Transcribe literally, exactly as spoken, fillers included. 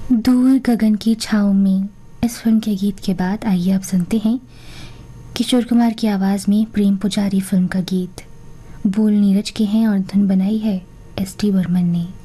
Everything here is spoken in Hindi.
दूर गगन की छाँव में इस फिल्म के गीत के बाद आइए आप सुनते हैं किशोर कुमार की आवाज़ में प्रेम पुजारी फिल्म का गीत। बोल नीरज के हैं और धुन बनाई है एस टी बर्मन ने।